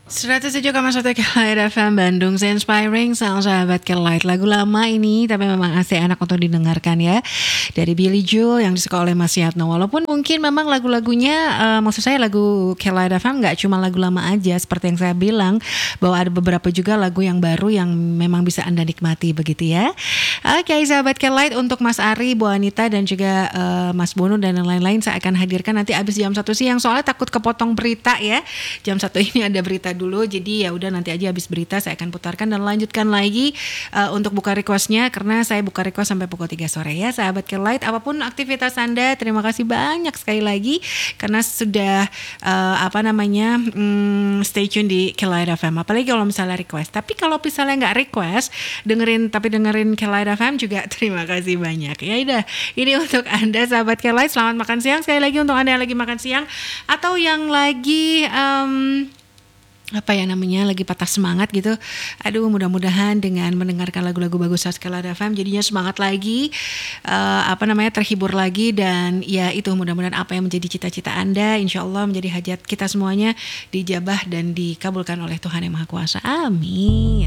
107,1 Kelight FM Bandung, Inspiring Sound sahabat Kelight. Lagu lama ini tapi memang asik enak untuk didengarkan ya. Dari Billy Joel yang disuka oleh Mas Yatno. Walaupun mungkin memang lagu-lagunya maksud saya lagu Kelight FM gak cuma lagu lama aja. Seperti yang saya bilang bahwa ada beberapa juga lagu yang baru yang memang bisa Anda nikmati begitu ya. Oke sahabat Kelight, untuk Mas Ari, Bu Anita dan juga Mas Bono dan yang lain-lain saya akan hadirkan nanti abis jam 1 siang. Soalnya takut kepotong berita ya. Jam 1 ini ada berita dulu, jadi ya udah nanti aja habis berita saya akan putarkan dan lanjutkan lagi untuk buka requestnya, karena saya buka request sampai pukul 3 sore ya sahabat Kelight. Apapun aktivitas Anda, terima kasih banyak sekali lagi karena sudah stay tune di Kelight FM. Apalagi kalau misalnya request. Tapi kalau misalnya nggak request, dengerin Kelight FM juga terima kasih banyak. Ya udah, ini untuk Anda sahabat Kelight, selamat makan siang sekali lagi untuk Anda yang lagi makan siang atau yang lagi lagi patah semangat gitu. Aduh, mudah-mudahan dengan mendengarkan lagu-lagu bagus Kelight FM jadinya semangat lagi, terhibur lagi, dan ya itu mudah-mudahan apa yang menjadi cita-cita Anda insya Allah menjadi hajat kita semuanya dijabah dan dikabulkan oleh Tuhan Yang Maha Kuasa. Amin.